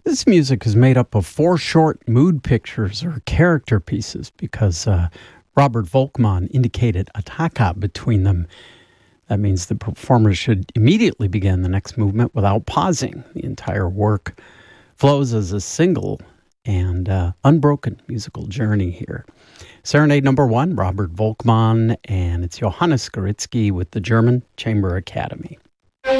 This music is made up of 4 short mood pictures or character pieces because Robert Volkmann indicated a taka between them. That means the performer should immediately begin the next movement without pausing. The entire work flows as a single and unbroken musical journey here. Serenade number 1, Robert Volkmann, and it's Johannes Skoritsky with the German Chamber Academy.